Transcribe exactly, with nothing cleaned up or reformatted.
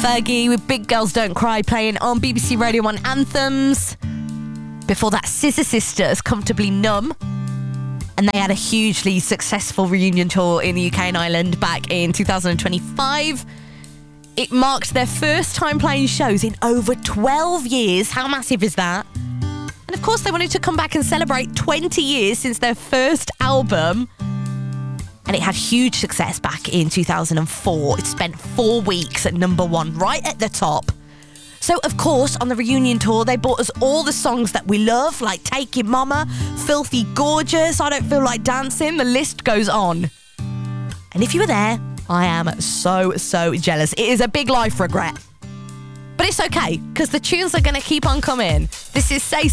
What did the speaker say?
Fergie with Big Girls Don't Cry playing on B B C Radio one Anthems. Before that, Scissor Sisters, Comfortably Numb. And they had a hugely successful reunion tour in the U K and Ireland back in two thousand twenty-five. It marked their first time playing shows in over twelve years. How massive is that? And of course, they wanted to come back and celebrate twenty years since their first album. And it had huge success back in two thousand four. It spent four weeks at number one, right at the top. So, of course, on the reunion tour, they brought us all the songs that we love, like Take It Mama, Filthy Gorgeous, I Don't Feel Like Dancing, the list goes on. And if you were there, I am so, so jealous. It is a big life regret. But it's okay, because the tunes are going to keep on coming. This is Say